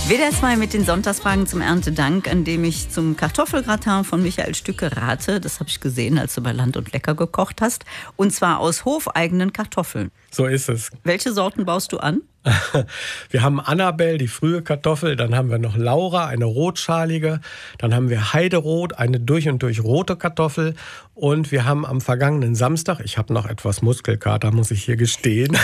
WDR 2 mit den Sonntagsfragen zum Erntedank, an dem ich zum Kartoffelgratin von Michael Stücke rate. Das habe ich gesehen, als du bei Land und Lecker gekocht hast. Und zwar aus hofeigenen Kartoffeln. So ist es. Welche Sorten baust du an? Wir haben Annabelle, die frühe Kartoffel, dann haben wir noch Laura, eine rotschalige, dann haben wir Heiderot, eine durch und durch rote Kartoffel und wir haben am vergangenen Samstag, ich habe noch etwas Muskelkater, muss ich hier gestehen,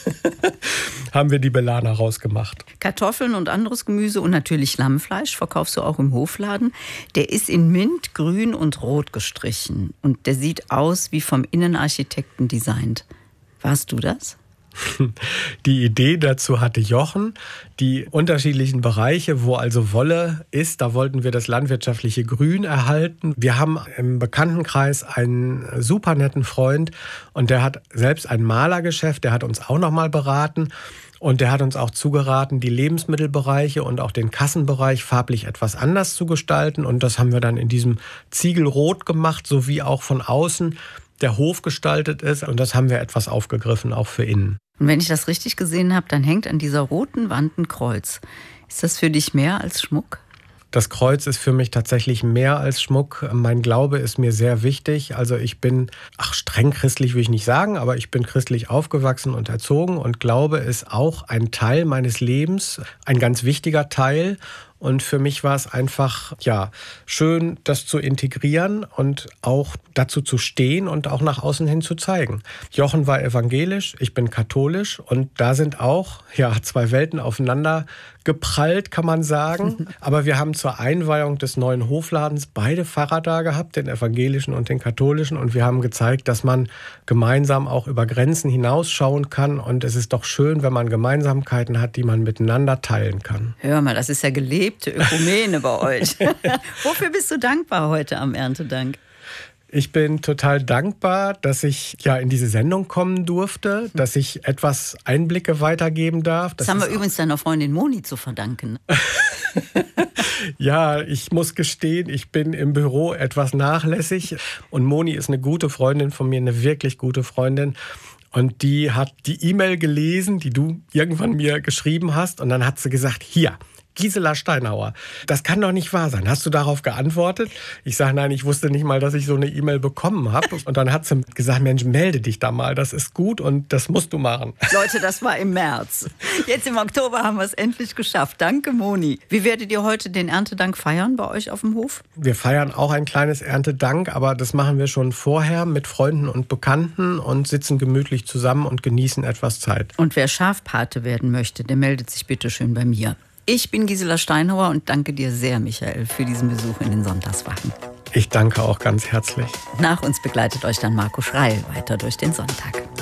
haben wir die Belana rausgemacht. Kartoffeln und anderes Gemüse und natürlich Lammfleisch verkaufst du auch im Hofladen. Der ist in Mint, Grün und Rot gestrichen und der sieht aus wie vom Innenarchitekten designt. Warst du das? Die Idee dazu hatte Jochen. Die unterschiedlichen Bereiche, wo also Wolle ist, da wollten wir das landwirtschaftliche Grün erhalten. Wir haben im Bekanntenkreis einen super netten Freund und der hat selbst ein Malergeschäft, der hat uns auch noch mal beraten. Und der hat uns auch zugeraten, die Lebensmittelbereiche und auch den Kassenbereich farblich etwas anders zu gestalten. Und das haben wir dann in diesem Ziegelrot gemacht, sowie auch von außen der Hof gestaltet ist. Und das haben wir etwas aufgegriffen, auch für innen. Und wenn ich das richtig gesehen habe, dann hängt an dieser roten Wand ein Kreuz. Ist das für dich mehr als Schmuck? Das Kreuz ist für mich tatsächlich mehr als Schmuck. Mein Glaube ist mir sehr wichtig. Also ich bin, streng christlich will ich nicht sagen, aber ich bin christlich aufgewachsen und erzogen und Glaube ist auch ein Teil meines Lebens, ein ganz wichtiger Teil. Und für mich war es einfach, schön, das zu integrieren und auch dazu zu stehen und auch nach außen hin zu zeigen. Jochen war evangelisch, ich bin katholisch und da sind auch, zwei Welten aufeinander geprallt, kann man sagen. Aber wir haben zur Einweihung des neuen Hofladens beide Pfarrer da gehabt, den evangelischen und den katholischen. Und wir haben gezeigt, dass man gemeinsam auch über Grenzen hinausschauen kann. Und es ist doch schön, wenn man Gemeinsamkeiten hat, die man miteinander teilen kann. Hör mal, das ist ja gelebte Ökumene bei euch. Wofür bist du dankbar heute am Erntedank? Ich bin total dankbar, dass ich in diese Sendung kommen durfte, dass ich etwas Einblicke weitergeben darf. Das haben wir übrigens deiner Freundin Moni zu verdanken. Ja, ich muss gestehen, ich bin im Büro etwas nachlässig und Moni ist eine gute Freundin von mir, eine wirklich gute Freundin. Und die hat die E-Mail gelesen, die du irgendwann mir geschrieben hast und dann hat sie gesagt, hier, Gisela Steinhauer, das kann doch nicht wahr sein. Hast du darauf geantwortet? Ich sage, nein, ich wusste nicht mal, dass ich so eine E-Mail bekommen habe. Und dann hat sie gesagt, Mensch, melde dich da mal, das ist gut und das musst du machen. Leute, das war im März. Jetzt im Oktober haben wir es endlich geschafft. Danke, Moni. Wie werdet ihr heute den Erntedank feiern bei euch auf dem Hof? Wir feiern auch ein kleines Erntedank, aber das machen wir schon vorher mit Freunden und Bekannten und sitzen gemütlich zusammen und genießen etwas Zeit. Und wer Schafpate werden möchte, der meldet sich bitte schön bei mir. Ich bin Gisela Steinhauer und danke dir sehr, Michael, für diesen Besuch in den Sonntagsfragen. Ich danke auch ganz herzlich. Nach uns begleitet euch dann Marco Schreil weiter durch den Sonntag.